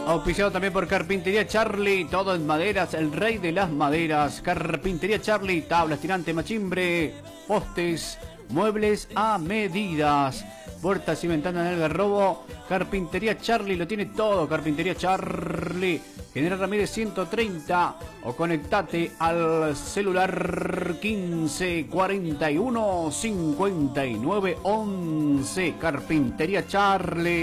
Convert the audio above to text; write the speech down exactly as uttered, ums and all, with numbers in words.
Auspiciado también por Carpintería Charlie, todo en maderas, el rey de las maderas. Carpintería Charlie, tablas, tirante, machimbre, postes, muebles a medidas. Puertas y ventanas en el Garrobo. Carpintería Charlie, lo tiene todo. Carpintería Charlie, General Ramírez ciento treinta. O conectate al celular quince cuarenta y uno cincuenta y nueve once. Carpintería Charlie.